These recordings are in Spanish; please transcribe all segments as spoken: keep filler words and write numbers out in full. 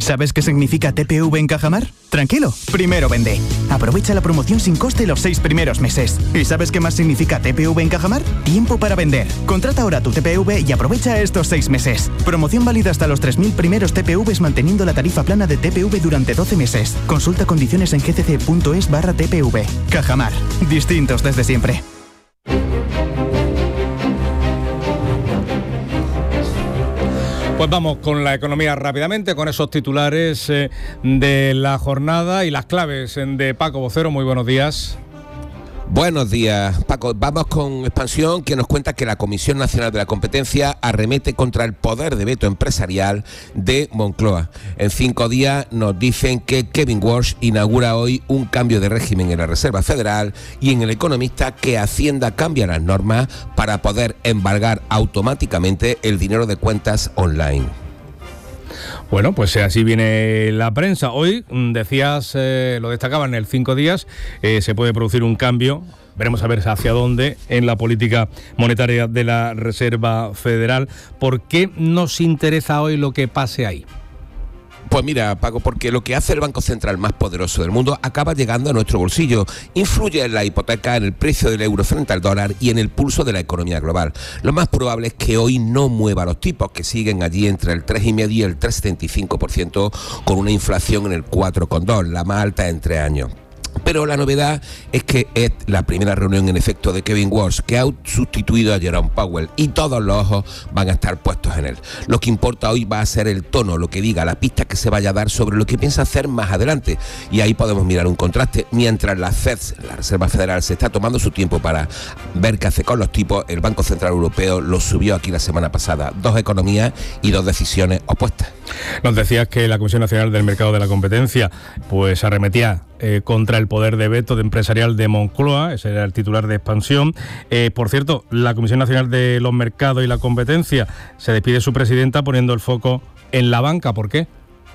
¿Sabes qué significa T P V en Cajamar? Tranquilo, primero vende. Aprovecha la promoción sin coste los seis primeros meses. ¿Y sabes qué más significa T P V en Cajamar? Tiempo para vender. Contrata ahora tu T P V y aprovecha estos seis meses. Promoción válida hasta los tres mil primeros T P Vs manteniendo la tarifa plana de T P V durante doce meses. Consulta condiciones en gcc.es barra T P V. Cajamar. Distintos desde siempre. Pues vamos con la economía rápidamente, con esos titulares eh, de la jornada y las claves de Paco Vocero. Muy buenos días. Buenos días, Paco. Vamos con Expansión, que nos cuenta que la Comisión Nacional de la Competencia arremete contra el poder de veto empresarial de Moncloa. En cinco días nos dicen que Kevin Walsh inaugura hoy un cambio de régimen en la Reserva Federal y en El Economista que Hacienda cambia las normas para poder embargar automáticamente el dinero de cuentas online. Bueno, pues así viene la prensa. Hoy, decías, eh, lo destacaba en el cinco días, eh, se puede producir un cambio, veremos a ver hacia dónde, en la política monetaria de la Reserva Federal. ¿Por qué nos interesa hoy lo que pase ahí? Pues mira, Paco, porque lo que hace el Banco Central más poderoso del mundo acaba llegando a nuestro bolsillo. Influye en la hipoteca, en el precio del euro frente al dólar y en el pulso de la economía global. Lo más probable es que hoy no mueva los tipos, que siguen allí entre el tres coma cinco y el tres coma setenta y cinco por ciento, con una inflación en el cuatro coma dos, la más alta en tres años. Pero la novedad es que es la primera reunión en efecto de Kevin Walsh, que ha sustituido a Jerome Powell, y todos los ojos van a estar puestos en él. Lo que importa hoy va a ser el tono, lo que diga, la pista que se vaya a dar sobre lo que piensa hacer más adelante. Y ahí podemos mirar un contraste. Mientras la Fed, la Reserva Federal, se está tomando su tiempo para ver qué hace con los tipos, el Banco Central Europeo lo subió aquí la semana pasada. Dos economías y dos decisiones opuestas. Nos decías que la Comisión Nacional del Mercado de la Competencia pues arremetía eh, contra el poder de veto de empresarial de Moncloa, ese era el titular de Expansión. Eh, por cierto, la Comisión Nacional de los Mercados y la Competencia se despide su presidenta poniendo el foco en la banca. ¿Por qué?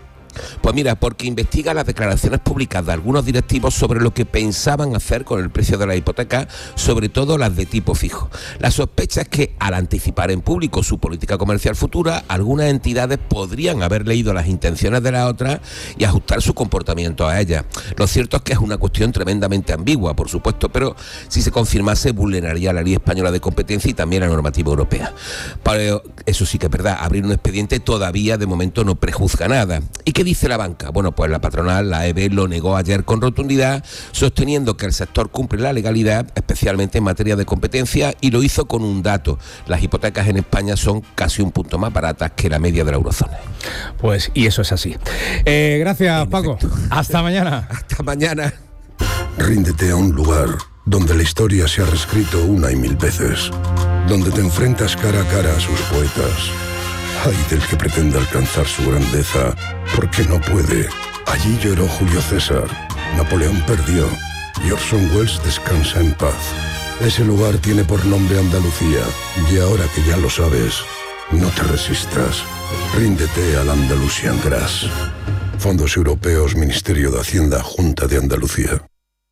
Pues mira, porque investiga las declaraciones públicas de algunos directivos sobre lo que pensaban hacer con el precio de la hipoteca, sobre todo las de tipo fijo. La sospecha es que al anticipar en público su política comercial futura, algunas entidades podrían haber leído las intenciones de las otras y ajustar su comportamiento a ellas. Lo cierto es que es una cuestión tremendamente ambigua, por supuesto, pero si se confirmase vulneraría la ley española de competencia y también la normativa europea. Pero eso sí que es verdad, abrir un expediente todavía de momento no prejuzga nada. ¿Y qué dice la banca? Bueno, pues la patronal, la E B, lo negó ayer con rotundidad, sosteniendo que el sector cumple la legalidad, especialmente en materia de competencia, y lo hizo con un dato: las hipotecas en España son casi un punto más baratas que la media de la eurozona. Pues, y eso es así. Eh, gracias, en Paco. Efecto. Hasta mañana. Hasta mañana. Ríndete a un lugar donde la historia se ha reescrito una y mil veces, donde te enfrentas cara a cara a sus poetas. Ay del que pretenda alcanzar su grandeza, porque no puede. Allí lloró Julio César, Napoleón perdió y Orson Welles descansa en paz. Ese lugar tiene por nombre Andalucía, y ahora que ya lo sabes, no te resistas. Ríndete al Andalusian Grass. Fondos Europeos, Ministerio de Hacienda, Junta de Andalucía.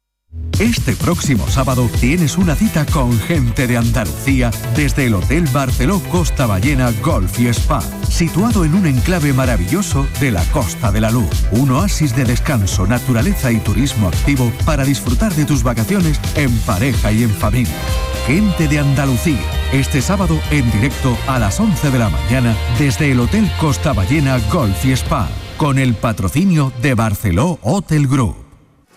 Este próximo sábado tienes una cita con gente de Andalucía desde el Hotel Barceló Costa Ballena Golf y Spa, situado en un enclave maravilloso de la Costa de la Luz. Un oasis de descanso, naturaleza y turismo activo para disfrutar de tus vacaciones en pareja y en familia. Gente de Andalucía, este sábado en directo a las once de la mañana desde el Hotel Costa Ballena Golf y Spa, con el patrocinio de Barceló Hotel Group.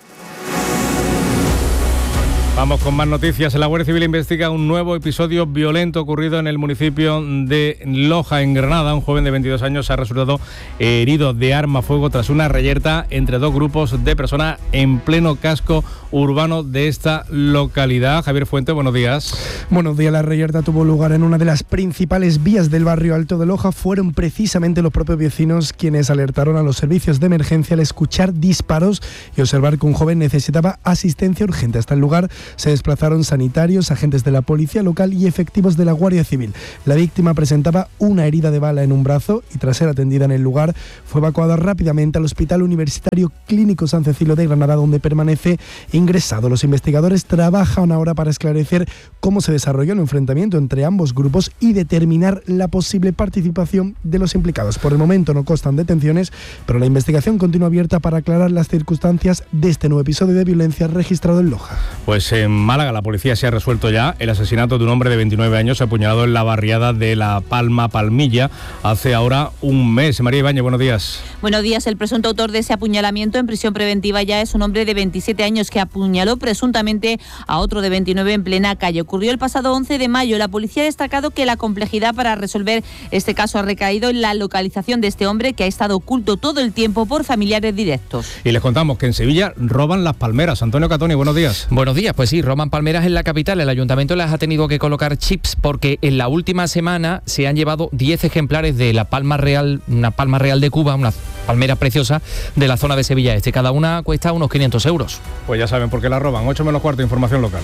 Vamos con más noticias. La Guardia Civil investiga un nuevo episodio violento ocurrido en el municipio de Loja, en Granada. Un joven de veintidós años ha resultado herido de arma a fuego tras una reyerta entre dos grupos de personas en pleno casco urbano de esta localidad. Javier Fuente, buenos días. Buenos días. La reyerta tuvo lugar en una de las principales vías del barrio Alto de Loja. Fueron precisamente los propios vecinos quienes alertaron a los servicios de emergencia al escuchar disparos y observar que un joven necesitaba asistencia urgente. Hasta el lugar Se desplazaron sanitarios, agentes de la policía local y efectivos de la Guardia Civil. La víctima presentaba una herida de bala en un brazo y tras ser atendida en el lugar fue evacuada rápidamente al Hospital Universitario Clínico San Cecilio de Granada, donde permanece ingresado. Los investigadores trabajan ahora para esclarecer cómo se desarrolló el enfrentamiento entre ambos grupos y determinar la posible participación de los implicados. Por el momento no constan detenciones, pero la investigación continúa abierta para aclarar las circunstancias de este nuevo episodio de violencia registrado en Loja. Pues en Málaga la policía se ha resuelto ya el asesinato de un hombre de veintinueve años apuñalado en la barriada de La Palma Palmilla hace ahora un mes. María Ibáñez, buenos días. Buenos días. El presunto autor de ese apuñalamiento en prisión preventiva ya es un hombre de veintisiete años que apuñaló presuntamente a otro de veintinueve en plena calle. Ocurrió el pasado once de mayo. La policía ha destacado que la complejidad para resolver este caso ha recaído en la localización de este hombre, que ha estado oculto todo el tiempo por familiares directos. Y les contamos que en Sevilla roban las palmeras. Antonio Catoni, buenos días. Buenos días, pues sí, roban palmeras en la capital. El ayuntamiento les ha tenido que colocar chips porque en la última semana se han llevado diez ejemplares de la palma real, una palma real de Cuba, una palmera preciosa de la zona de Sevilla Este. Cada una cuesta unos quinientos euros. Pues ya saben por qué la roban. ocho menos cuarto, información local.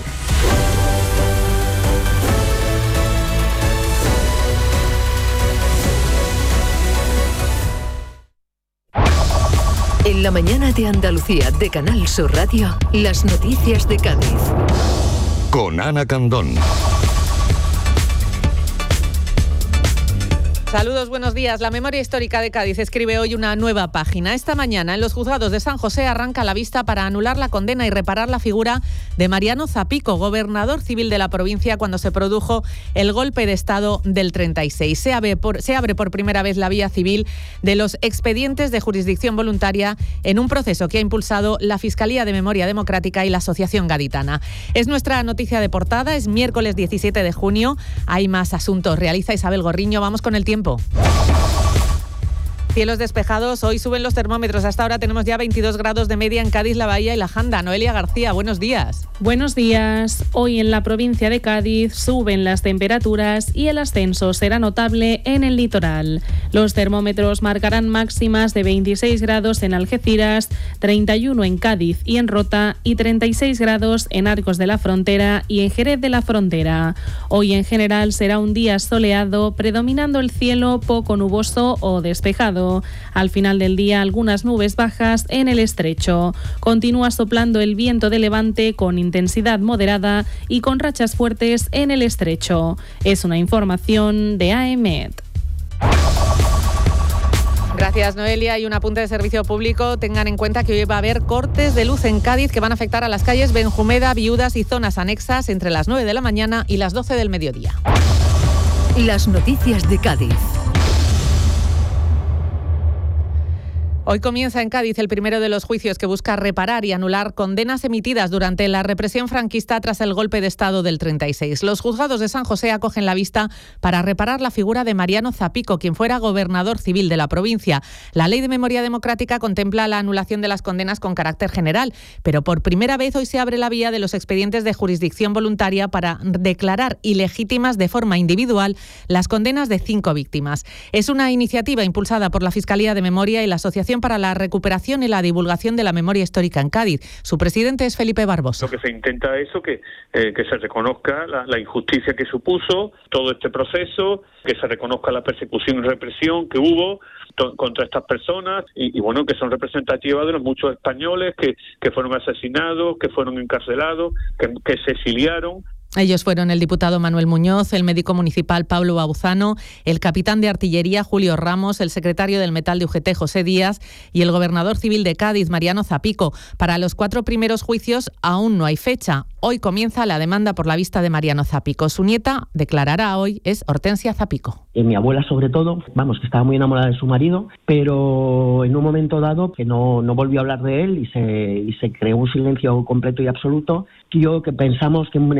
En la mañana de Andalucía de Canal Sur Radio, las noticias de Cádiz. Con Ana Candón. Saludos, buenos días. La memoria histórica de Cádiz escribe hoy una nueva página. Esta mañana en los juzgados de San José arranca la vista para anular la condena y reparar la figura de Mariano Zapico, gobernador civil de la provincia cuando se produjo el golpe de Estado del treinta y seis. Se abre por, se abre por primera vez la vía civil de los expedientes de jurisdicción voluntaria en un proceso que ha impulsado la Fiscalía de Memoria Democrática y la Asociación Gaditana. Es nuestra noticia de portada, es miércoles diecisiete de junio. Hay más asuntos. Realiza Isabel Gorriño. Vamos con el tiempo. Cielos despejados, hoy suben los termómetros. Hasta ahora tenemos ya veintidós grados de media en Cádiz, La Bahía y La Janda. Noelia García, buenos días. Buenos días. Hoy en la provincia de Cádiz suben las temperaturas y el ascenso será notable en el litoral. Los termómetros marcarán máximas de veintiséis grados en Algeciras, treinta y uno en Cádiz y en Rota y treinta y seis grados en Arcos de la Frontera y en Jerez de la Frontera. Hoy en general será un día soleado, predominando el cielo poco nuboso o despejado. Al final del día, algunas nubes bajas en el estrecho. Continúa soplando el viento de levante con intensidad moderada y con rachas fuertes en el estrecho. Es una información de A E M E D. Gracias, Noelia. Y un apunte de servicio público. Tengan en cuenta que hoy va a haber cortes de luz en Cádiz que van a afectar a las calles Benjumeda, Viudas y zonas anexas entre las nueve de la mañana y las doce del mediodía. Las noticias de Cádiz. Hoy comienza en Cádiz el primero de los juicios que busca reparar y anular condenas emitidas durante la represión franquista tras el golpe de Estado del treinta y seis. Los juzgados de San José acogen la vista para reparar la figura de Mariano Zapico, quien fuera gobernador civil de la provincia. La Ley de Memoria Democrática contempla la anulación de las condenas con carácter general, pero por primera vez hoy se abre la vía de los expedientes de jurisdicción voluntaria para declarar ilegítimas de forma individual las condenas de cinco víctimas. Es una iniciativa impulsada por la Fiscalía de Memoria y la Asociación para la Recuperación y la Divulgación de la Memoria Histórica en Cádiz. Su presidente es Felipe Barbosa. Lo que se intenta es eso, que, eh, que se reconozca la, la injusticia que supuso todo este proceso, que se reconozca la persecución y represión que hubo to- contra estas personas y, y bueno, que son representativas de los muchos españoles que, que fueron asesinados, que fueron encarcelados, que, que se exiliaron. Ellos fueron el diputado Manuel Muñoz, el médico municipal Pablo Bauzano, el capitán de artillería Julio Ramos, el secretario del Metal de U G T José Díaz y el gobernador civil de Cádiz Mariano Zapico. Para los cuatro primeros juicios aún no hay fecha. Hoy comienza la demanda por la vista de Mariano Zapico. Su nieta declarará hoy, es Hortensia Zapico. Eh, mi abuela sobre todo, vamos, que estaba muy enamorada de su marido, pero en un momento dado que no, no volvió a hablar de él y se, y se creó un silencio completo y absoluto. Yo que pensamos que en un momento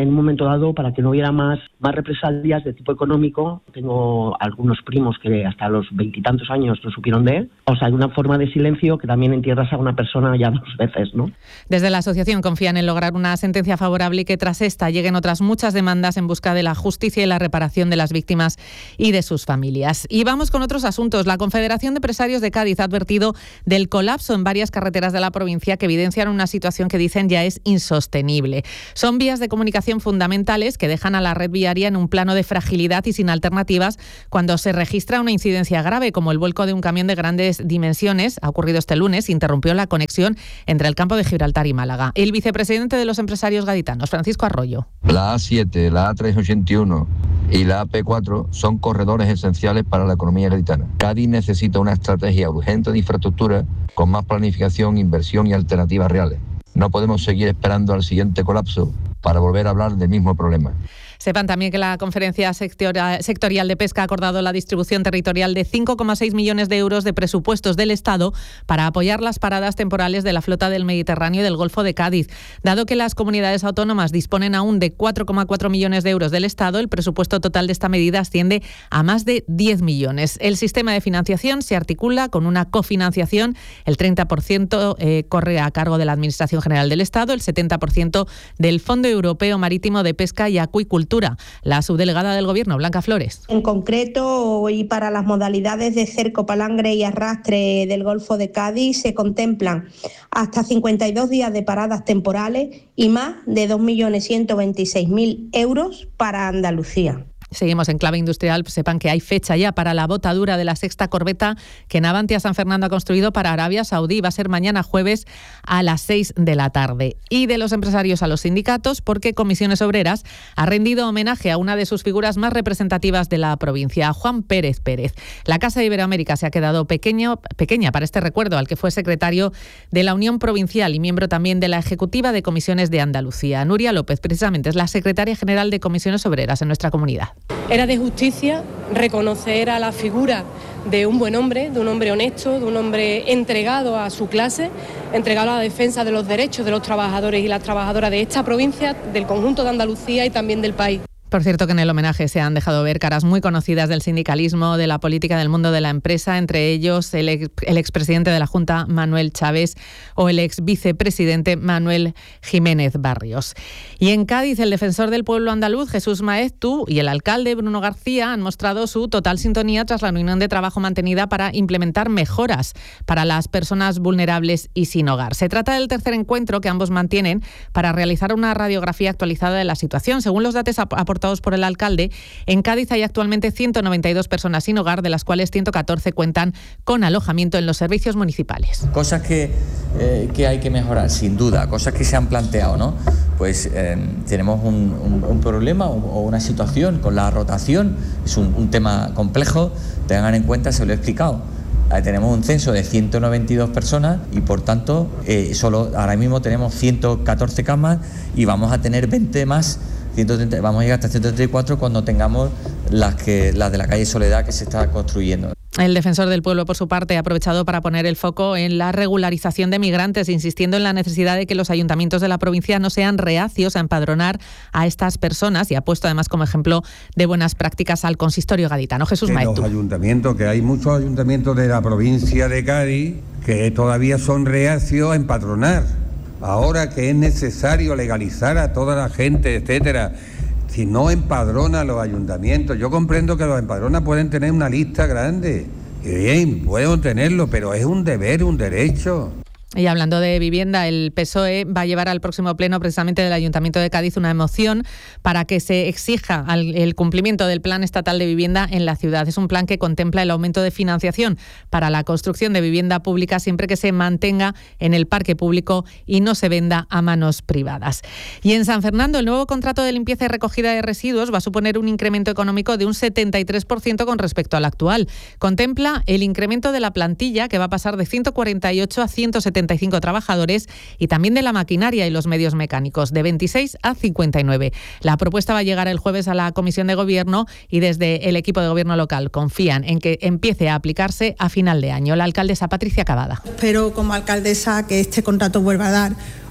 dado, para que no hubiera más, más represalias de tipo económico, tengo algunos primos que hasta los veintitantos años no supieron de él. O sea, hay una forma de silencio que también entierras a una persona ya dos veces, ¿no? Desde la asociación confían en lograr una sentencia favorable y que tras esta lleguen otras muchas demandas en busca de la justicia y la reparación de las víctimas y de sus familias. Y vamos con otros asuntos. La Confederación de Empresarios de Cádiz ha advertido del colapso en varias carreteras de la provincia que evidencian una situación que dicen ya es insostenible. Son vías de comunicación fundamentales que dejan a la red viaria en un plano de fragilidad y sin alternativas cuando se registra una incidencia grave, como el vuelco de un camión de grandes dimensiones, ha ocurrido este lunes, interrumpió la conexión entre el campo de Gibraltar y Málaga. El vicepresidente de los empresarios gaditanos, Francisco Arroyo. La A siete, la A trescientos ochenta y uno y la A P cuatro son corredores esenciales para la economía gaditana. Cádiz necesita una estrategia urgente de infraestructura con más planificación, inversión y alternativas reales. No podemos seguir esperando al siguiente colapso para volver a hablar del mismo problema. Sepan también que la Conferencia Sectorial de Pesca ha acordado la distribución territorial de cinco coma seis millones de euros de presupuestos del Estado para apoyar las paradas temporales de la flota del Mediterráneo y del Golfo de Cádiz. Dado que las comunidades autónomas disponen aún de cuatro coma cuatro millones de euros del Estado, el presupuesto total de esta medida asciende a más de diez millones. El sistema de financiación se articula con una cofinanciación. El treinta por ciento eh, corre a cargo de la Administración General del Estado, el setenta por ciento del Fondo Europeo Marítimo de Pesca y Acuicultura. La subdelegada del Gobierno, Blanca Flores. En concreto, y para las modalidades de cerco, palangre y arrastre del Golfo de Cádiz, se contemplan hasta cincuenta y dos días de paradas temporales y más de dos millones ciento veintiséis mil euros para Andalucía. Seguimos en clave industrial. Sepan que hay fecha ya para la botadura de la sexta corbeta que Navantia San Fernando ha construido para Arabia Saudí. Va a ser mañana jueves a las seis de la tarde. Y de los empresarios a los sindicatos, porque Comisiones Obreras ha rendido homenaje a una de sus figuras más representativas de la provincia, a Juan Pérez Pérez. La Casa de Iberoamérica se ha quedado pequeño, pequeña para este recuerdo al que fue secretario de la Unión Provincial y miembro también de la Ejecutiva de Comisiones de Andalucía. Nuria López, precisamente, es la secretaria general de Comisiones Obreras en nuestra comunidad. Era de justicia reconocer a la figura de un buen hombre, de un hombre honesto, de un hombre entregado a su clase, entregado a la defensa de los derechos de los trabajadores y las trabajadoras de esta provincia, del conjunto de Andalucía y también del país. Por cierto, que en el homenaje se han dejado ver caras muy conocidas del sindicalismo, de la política, del mundo de la empresa, entre ellos el, ex, el expresidente de la Junta, Manuel Chávez, o el ex vicepresidente Manuel Jiménez Barrios. Y en Cádiz, el defensor del pueblo andaluz, Jesús Maeztu, y el alcalde, Bruno García, han mostrado su total sintonía tras la reunión de trabajo mantenida para implementar mejoras para las personas vulnerables y sin hogar. Se trata del tercer encuentro que ambos mantienen para realizar una radiografía actualizada de la situación. Según los datos aportados por el alcalde, en Cádiz hay actualmente ciento noventa y dos personas sin hogar, de las cuales ciento catorce cuentan con alojamiento en los servicios municipales. Cosas que, eh, que hay que mejorar, sin duda, cosas que se han planteado, ¿no? Pues eh, tenemos un, un, un problema o, o una situación con la rotación, es un, un tema complejo, tengan en cuenta, se lo he explicado. Tenemos un censo de ciento noventa y dos personas y por tanto eh, solo ahora mismo tenemos ciento catorce camas y vamos a tener veinte más. ciento treinta, vamos a llegar hasta ciento treinta y cuatro cuando tengamos las, que, las de la calle Soledad que se está construyendo. El defensor del pueblo, por su parte, ha aprovechado para poner el foco en la regularización de migrantes, insistiendo en la necesidad de que los ayuntamientos de la provincia no sean reacios a empadronar a estas personas, y ha puesto además como ejemplo de buenas prácticas al consistorio gaditano. Jesús Maeztu. Los ayuntamientos, que hay muchos ayuntamientos de la provincia de Cádiz que todavía son reacios a empadronar. Ahora que es necesario legalizar a toda la gente, etcétera, si no empadrona a los ayuntamientos, yo comprendo que los empadronas pueden tener una lista grande, y bien, pueden tenerlo, pero es un deber, un derecho. Y hablando de vivienda, el P S O E va a llevar al próximo pleno precisamente del Ayuntamiento de Cádiz una moción para que se exija el cumplimiento del Plan Estatal de Vivienda en la ciudad. Es un plan que contempla el aumento de financiación para la construcción de vivienda pública siempre que se mantenga en el parque público y no se venda a manos privadas. Y en San Fernando, el nuevo contrato de limpieza y recogida de residuos va a suponer un incremento económico de un setenta y tres por ciento con respecto al actual. Contempla el incremento de la plantilla, que va a pasar de ciento cuarenta y ocho a ciento setenta y cinco trabajadores, y también de la maquinaria y los medios mecánicos, de veintiséis a cincuenta y nueve. La propuesta va a llegar el jueves a la Comisión de Gobierno y desde el equipo de Gobierno local confían en que empiece a aplicarse a final de año. La alcaldesa Patricia Cavada. Espero como alcaldesa que este contrato vuelva a dar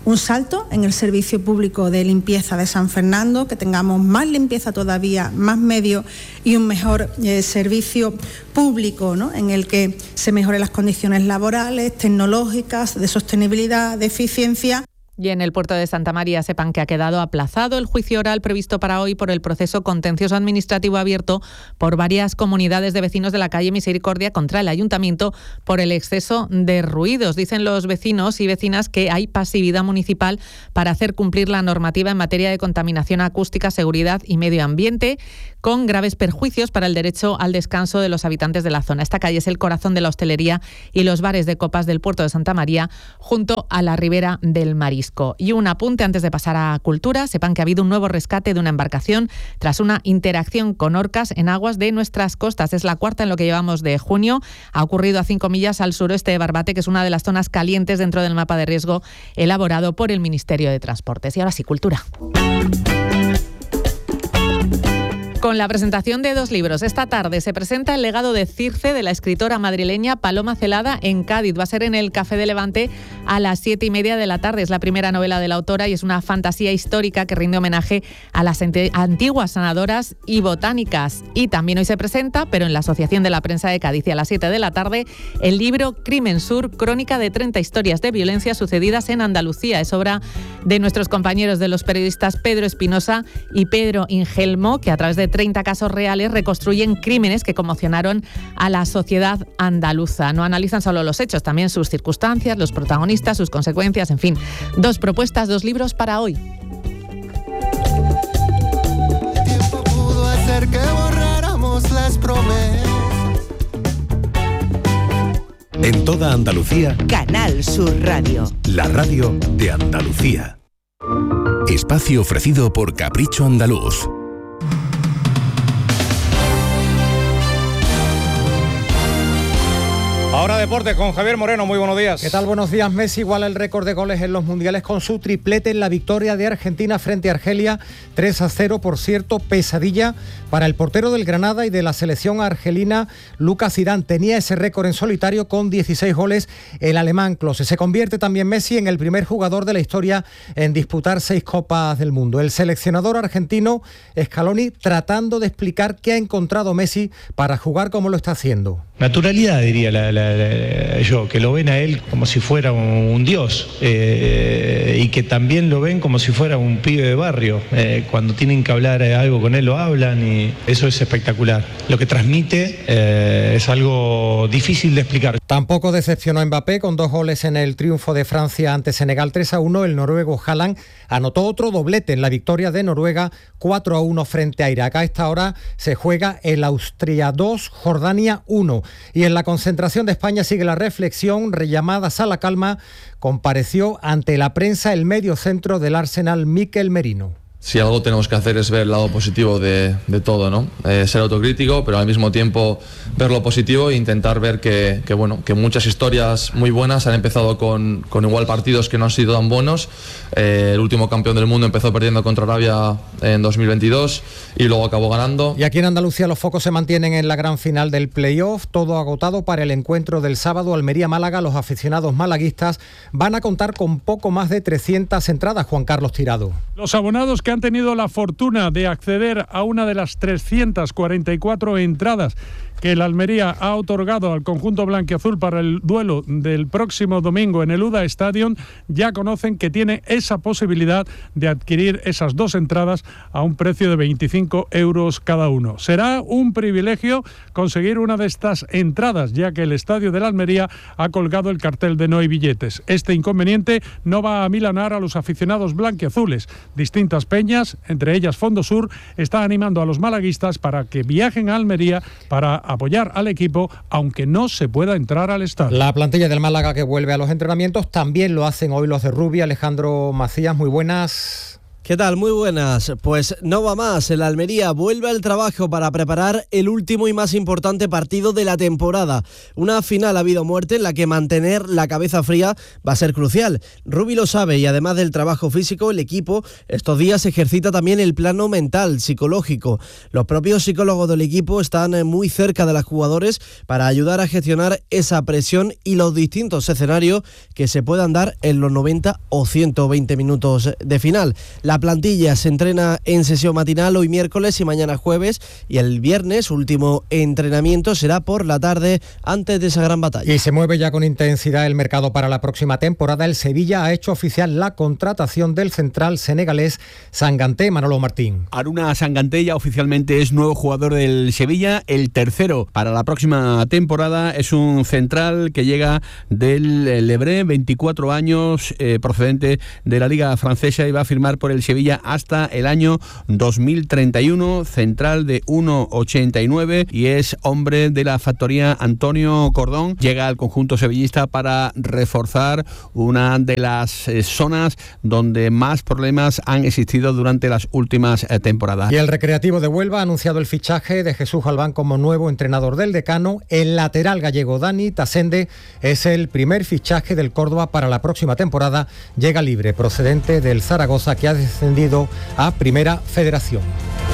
un salto en el servicio público de limpieza de San Fernando, que tengamos más limpieza todavía, más medios y un mejor eh, servicio público, ¿no?, en el que se mejoren las condiciones laborales, tecnológicas, de sostenibilidad, de eficiencia. Y en el puerto de Santa María sepan que ha quedado aplazado el juicio oral previsto para hoy por el proceso contencioso administrativo abierto por varias comunidades de vecinos de la calle Misericordia contra el ayuntamiento por el exceso de ruidos. Dicen los vecinos y vecinas que hay pasividad municipal para hacer cumplir la normativa en materia de contaminación acústica, seguridad y medio ambiente, con graves perjuicios para el derecho al descanso de los habitantes de la zona. Esta calle es el corazón de la hostelería y los bares de copas del puerto de Santa María, junto a la ribera del Marisco. Y un apunte antes de pasar a cultura, sepan que ha habido un nuevo rescate de una embarcación tras una interacción con orcas en aguas de nuestras costas. Es la cuarta en lo que llevamos de junio. Ha ocurrido a cinco millas al suroeste de Barbate, que es una de las zonas calientes dentro del mapa de riesgo elaborado por el Ministerio de Transportes. Y ahora sí, cultura. Con la presentación de dos libros. Esta tarde se presenta El legado de Circe, de la escritora madrileña Paloma Celada, en Cádiz. Va a ser en el Café de Levante a las siete y media de la tarde. Es la primera novela de la autora y es una fantasía histórica que rinde homenaje a las antiguas sanadoras y botánicas. Y también hoy se presenta, pero en la Asociación de la Prensa de Cádiz, y a las siete de la tarde, el libro Crimen Sur, crónica de treinta historias de violencia sucedidas en Andalucía. Es obra de nuestros compañeros de los periodistas Pedro Espinosa y Pedro Ingelmo, que a través de treinta casos reales reconstruyen crímenes que conmocionaron a la sociedad andaluza. No analizan solo los hechos, también sus circunstancias, los protagonistas, sus consecuencias, en fin. Dos propuestas, dos libros para hoy. Tiempo pudo hacer que borráramos las promesas. En toda Andalucía, Canal Sur Radio. La radio de Andalucía. Espacio ofrecido por Capricho Andaluz. Ahora deportes con Javier Moreno, muy buenos días. ¿Qué tal? Buenos días. Messi iguala el récord de goles en los mundiales con su triplete en la victoria de Argentina frente a Argelia, tres a cero, por cierto, pesadilla para el portero del Granada y de la selección argelina, Lucas Zidane. Tenía ese récord en solitario con dieciséis goles el alemán Klose. Se convierte también Messi en el primer jugador de la historia en disputar seis Copas del Mundo. El seleccionador argentino Scaloni tratando de explicar qué ha encontrado Messi para jugar como lo está haciendo. Naturalidad, diría la, la, la, yo, que lo ven a él como si fuera un, un dios eh, y que también lo ven como si fuera un pibe de barrio. Eh, cuando tienen que hablar algo con él lo hablan y eso es espectacular. Lo que transmite eh, es algo difícil de explicar. Tampoco decepcionó a Mbappé con dos goles en el triunfo de Francia ante Senegal tres a uno. El noruego Haaland anotó otro doblete en la victoria de Noruega cuatro a uno frente a Irak. A esta hora se juega el Austria dos, Jordania uno. Y en la concentración de España sigue la reflexión. Rellamadas a la calma, compareció ante la prensa el mediocentro del Arsenal, Mikel Merino. Si algo tenemos que hacer es ver el lado positivo de, de todo, ¿no? Eh, ser autocrítico, pero al mismo tiempo ver lo positivo e intentar ver que, que, bueno, que muchas historias muy buenas han empezado con, con igual partidos que no han sido tan buenos. Eh, el último campeón del mundo empezó perdiendo contra Arabia en dos mil veintidós y luego acabó ganando. Y aquí en Andalucía los focos se mantienen en la gran final del playoff, todo agotado para el encuentro del sábado Almería-Málaga. Los aficionados malaguistas van a contar con poco más de trescientas entradas, Juan Carlos Tirado. Los abonados que han tenido la fortuna de acceder a una de las trescientas cuarenta y cuatro entradas que el Almería ha otorgado al conjunto blanquiazul para el duelo del próximo domingo en el U D A Stadium, ya conocen que tiene esa posibilidad de adquirir esas dos entradas a un precio de veinticinco euros cada uno. Será un privilegio conseguir una de estas entradas, ya que el estadio de la Almería ha colgado el cartel de no hay billetes. Este inconveniente no va a amilanar a los aficionados blanquiazules. Distintas peñas, entre ellas Fondo Sur, está animando a los malaguistas para que viajen a Almería para apoyar al equipo, aunque no se pueda entrar al estadio. La plantilla del Málaga que vuelve a los entrenamientos, también lo hacen hoy los de Rubia. Alejandro Macías, muy buenas. ¿Qué tal? Muy buenas. Pues no va más. El Almería vuelve al trabajo para preparar el último y más importante partido de la temporada. Una final a vida o muerte en la que mantener la cabeza fría va a ser crucial. Rubi lo sabe y además del trabajo físico, el equipo estos días ejercita también el plano mental, psicológico. Los propios psicólogos del equipo están muy cerca de los jugadores para ayudar a gestionar esa presión y los distintos escenarios que se puedan dar en los noventa o ciento veinte minutos de final. La plantilla se entrena en sesión matinal hoy miércoles y mañana jueves, y el viernes último entrenamiento será por la tarde antes de esa gran batalla. Y se mueve ya con intensidad el mercado para la próxima temporada. El Sevilla ha hecho oficial la contratación del central senegalés Sanganté. Manolo Martín. Aruna Sanganté ya oficialmente es nuevo jugador del Sevilla, el tercero para la próxima temporada. Es un central que llega del Lebré, veinticuatro años, eh, procedente de la Liga Francesa, y va a firmar por el Sevilla hasta el año dos mil treinta y uno, central de uno ochenta y nueve y es hombre de la factoría Antonio Cordón. Llega al conjunto sevillista para reforzar una de las eh, zonas donde más problemas han existido durante las últimas eh, temporadas. Y el Recreativo de Huelva ha anunciado el fichaje de Jesús Galván como nuevo entrenador del Decano. El lateral gallego Dani Tasende es el primer fichaje del Córdoba para la próxima temporada. Llega libre, procedente del Zaragoza, que ha descendido a Primera Federación.